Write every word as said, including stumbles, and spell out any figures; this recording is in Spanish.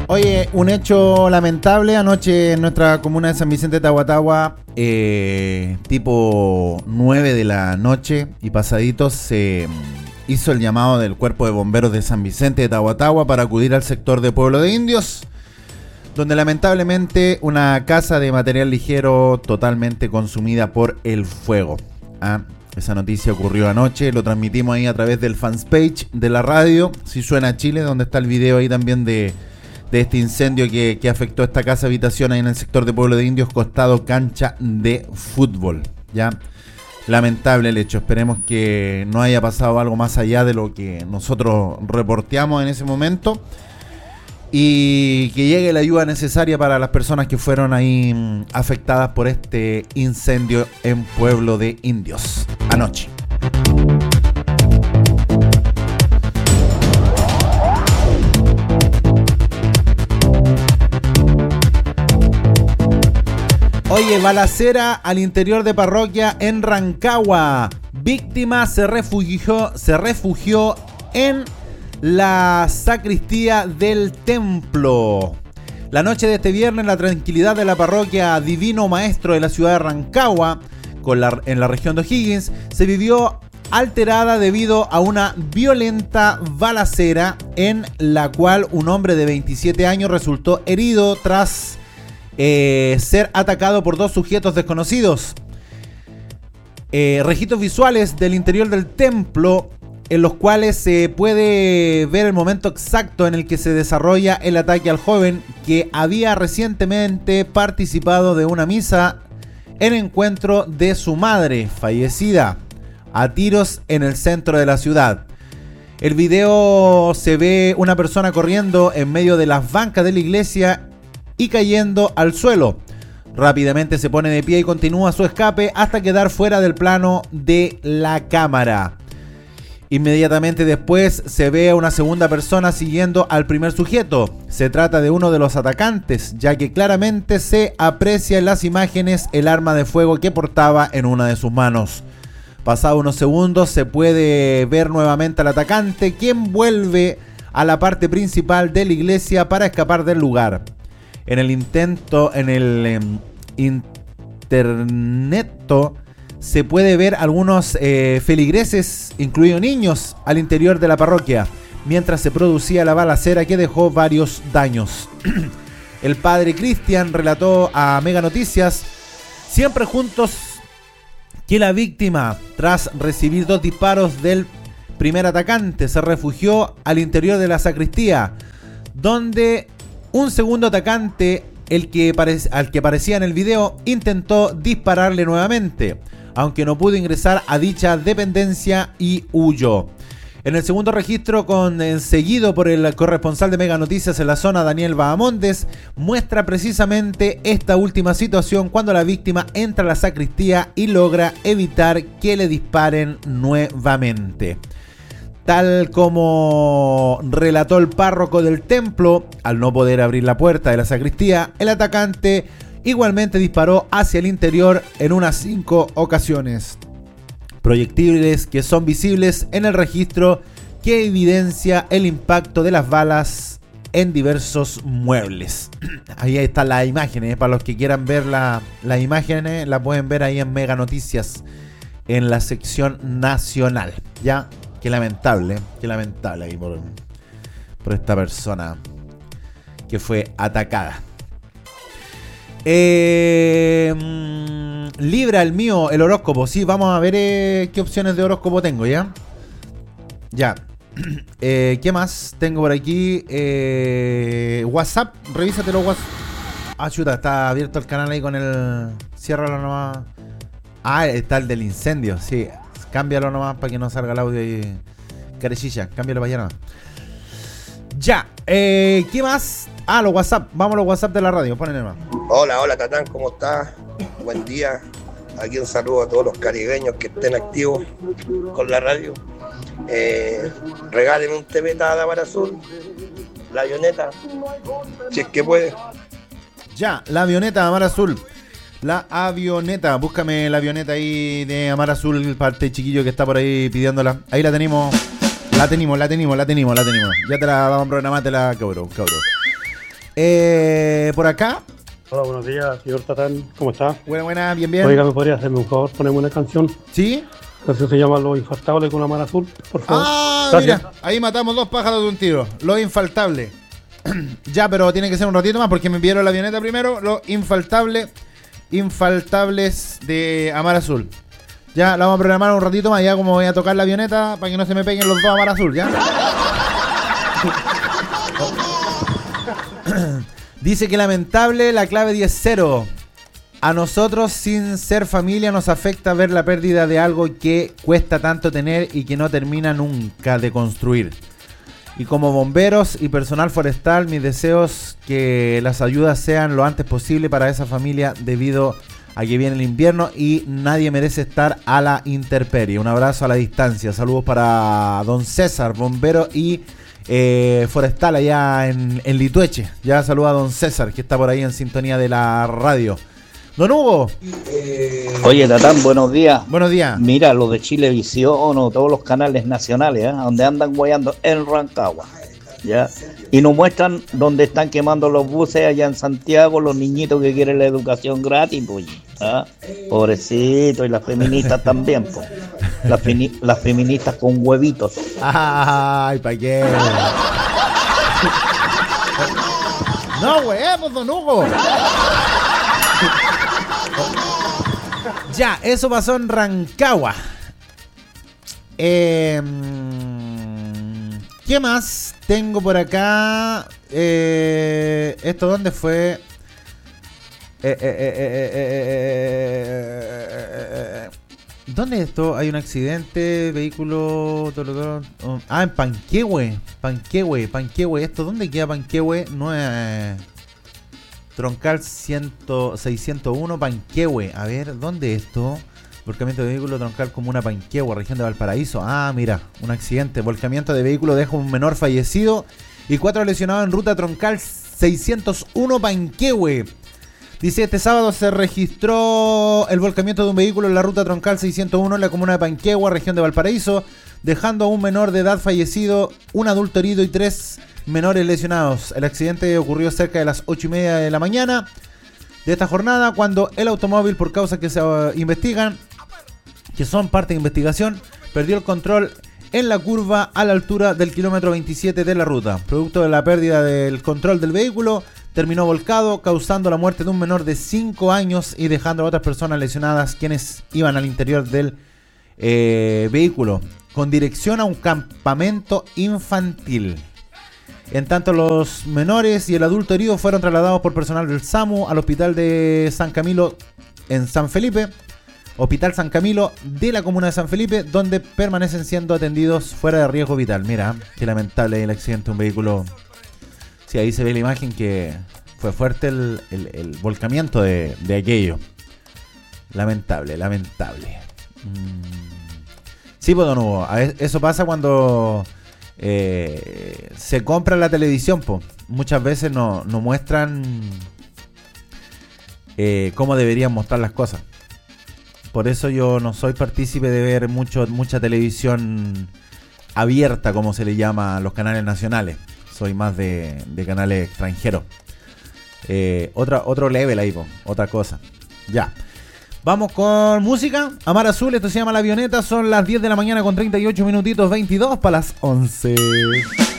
Oye, un hecho lamentable anoche en nuestra comuna de San Vicente de Tahuatahua, eh, tipo nueve de la noche y pasaditos, se eh, hizo el llamado del Cuerpo de Bomberos de San Vicente de Tahuatahua para acudir al sector de Pueblo de Indios, donde lamentablemente una casa de material ligero totalmente consumida por el fuego. Ah, esa noticia ocurrió anoche, lo transmitimos ahí a través del fanpage de la radio, Si Suena Chile, donde está el video ahí también de... de este incendio que, que afectó esta casa habitación ahí en el sector de Pueblo de Indios, costado cancha de fútbol. Ya, lamentable el hecho. Esperemos que no haya pasado algo más allá de lo que nosotros reporteamos en ese momento y que llegue la ayuda necesaria para las personas que fueron ahí afectadas por este incendio en Pueblo de Indios anoche. Oye, balacera al interior de parroquia en Rancagua. Víctima se refugió, se refugió en la sacristía del templo. La noche de este viernes, la tranquilidad de la parroquia Divino Maestro de la ciudad de Rancagua, con la, en la región de O'Higgins, se vivió alterada debido a una violenta balacera en la cual un hombre de veintisiete años resultó herido tras Eh, ser atacado por dos sujetos desconocidos. Eh, registros visuales del interior del templo en los cuales se puede ver el momento exacto en el que se desarrolla el ataque al joven que había recientemente participado de una misa en encuentro de su madre fallecida a tiros en el centro de la ciudad. El video se ve una persona corriendo en medio de las bancas de la iglesia y cayendo al suelo. Rápidamente se pone de pie y continúa su escape hasta quedar fuera del plano de la cámara. Inmediatamente después se ve a una segunda persona siguiendo al primer sujeto. Se trata de uno de los atacantes, ya que claramente se aprecia en las imágenes el arma de fuego que portaba en una de sus manos. Pasados unos segundos se puede ver nuevamente al atacante, quien vuelve a la parte principal de la iglesia para escapar del lugar. En el intento, en el eh, interneto, se puede ver algunos eh, feligreses, incluidos niños, al interior de la parroquia, mientras se producía la balacera que dejó varios daños. El padre Cristian relató a Mega Noticias, siempre juntos, que la víctima, tras recibir dos disparos del primer atacante, se refugió al interior de la sacristía, donde un segundo atacante, el que parec- al que aparecía en el video, intentó dispararle nuevamente, aunque no pudo ingresar a dicha dependencia y huyó. En el segundo registro, con, eh, seguido por el corresponsal de Mega Noticias en la zona, Daniel Bahamondes, muestra precisamente esta última situación cuando la víctima entra a la sacristía y logra evitar que le disparen nuevamente. Tal como relató el párroco del templo, al no poder abrir la puerta de la sacristía, el atacante igualmente disparó hacia el interior en unas cinco ocasiones. Proyectiles que son visibles en el registro que evidencia el impacto de las balas en diversos muebles. Ahí están las imágenes, para los que quieran ver la, las imágenes, las pueden ver ahí en Mega Noticias, en la sección nacional, ¿ya? Qué lamentable, qué lamentable ahí por, por esta persona que fue atacada. Eh, Libra, el mío, el horóscopo. Sí, vamos a ver eh, qué opciones de horóscopo tengo, ¿ya? Ya. Eh, ¿Qué más tengo por aquí? Eh, WhatsApp, revísatelo WhatsApp. Ah, chuta, está abierto el canal ahí con el... Ciérralo nomás. Ah, está el del incendio, sí. Cámbialo nomás para que no salga el audio y... Carechilla, cámbialo para allá nomás. Ya, eh, ¿qué más? Ah, los WhatsApp, vamos a los WhatsApp de la radio, ponle nomás. Hola, hola Tatán, ¿cómo estás? Buen día. Aquí un saludo a todos los caribeños que estén activos con la radio. Eh, regálenme un T V de Amar Azul, la avioneta, si es que puede. Ya, la avioneta de Amar Azul. La avioneta, búscame la avioneta ahí de Amar Azul para este chiquillo que está por ahí pidiéndola. Ahí la tenemos, la tenemos, la tenemos, la tenemos, la tenemos. Ya te la vamos a programar, te la cabrón, cabrón. Eh, por acá. Hola, buenos días, señor Tatán. ¿Cómo está? Buena, buena, bien, bien. Oiga, ¿me podría hacerme un favor? Ponerme una canción. ¿Sí? La canción se llama Los Infaltables con Amar Azul, por favor. Ah, Gracias. mira, ahí matamos dos pájaros de un tiro. Lo infaltable. Ya, pero tiene que ser un ratito más porque me enviaron la avioneta primero. Lo infaltable, infaltables de Amar Azul. Ya, la vamos a programar un ratito más. Ya como voy a tocar la avioneta para que no se me peguen los dos Amar Azul, ¿ya? Dice que lamentable la clave diez cero. A nosotros, sin ser familia, nos afecta ver la pérdida de algo que cuesta tanto tener y que no termina nunca de construir. Y como bomberos y personal forestal, mis deseos que las ayudas sean lo antes posible para esa familia debido a que viene el invierno y nadie merece estar a la intemperie. Un abrazo a la distancia. Saludos para don César, bombero y eh, forestal allá en, en Litueche. Ya saluda a don César, que está por ahí en sintonía de la radio. Don Hugo. Oye, Tatán, buenos días. Buenos días. Mira, lo de Chilevisión o todos los canales nacionales, ¿eh? Donde andan guayando en Rancagua, ¿ya? Y nos muestran donde están quemando los buses allá en Santiago, los niñitos que quieren la educación gratis, pues, ¿ah? Pobrecito, y las feministas también, pues. Las, fini- las feministas con huevitos. Ay, ¿para qué? No, huevos, don Hugo. Ya, eso pasó en Rancagua. Eh, ¿Qué más tengo por acá? Eh, ¿Esto dónde fue? Eh, eh, eh, eh, eh, eh, eh, ¿Dónde es esto? Hay un accidente, vehículo... Ah, en Panquehue. Panquehue, Panquehue. ¿Esto dónde queda Panquehue? No es... Troncal cien, seiscientos uno, Panquehue. A ver, ¿dónde es esto? Volcamiento de vehículo, Troncal Comuna Panquehue, región de Valparaíso. Ah, mira, un accidente. Volcamiento de vehículo deja un menor fallecido y cuatro lesionados en ruta Troncal seiscientos uno, Panquehue. Dice, este sábado se registró el volcamiento de un vehículo en la ruta Troncal seiscientos uno en la comuna de Panquehue, región de Valparaíso, dejando a un menor de edad fallecido, un adulto herido y tres menores lesionados. El accidente ocurrió cerca de las ocho y media de la mañana de esta jornada, cuando el automóvil, por causas que se uh, investigan, que son parte de investigación, perdió el control en la curva a la altura del kilómetro veintisiete de la ruta. Producto de la pérdida del control del vehículo, terminó volcado, causando la muerte de un menor de cinco años y dejando a otras personas lesionadas, quienes iban al interior del eh, vehículo, con dirección a un campamento infantil. En tanto, los menores y el adulto herido fueron trasladados por personal del SAMU al hospital de San Camilo en San Felipe, Hospital San Camilo de la comuna de San Felipe, donde permanecen siendo atendidos fuera de riesgo vital. Mira, qué lamentable el accidente de un vehículo. Sí, ahí se ve la imagen que fue fuerte el, el, el volcamiento de, de aquello. Lamentable, lamentable. Mm. Sí, pues, don Hugo, eso pasa cuando... Eh, se compra la televisión, po. Muchas veces no, no muestran eh, cómo deberían mostrar las cosas. Por eso yo no soy partícipe de ver mucho, mucha televisión abierta, como se le llama a los canales nacionales. Soy más de, de canales extranjeros. eh, otra, Otro level ahí, po. Otra cosa. Ya. Vamos con música. Amar Azul, esto se llama La Avioneta. Son las diez de la mañana con treinta y ocho minutitos, veintidós para las once.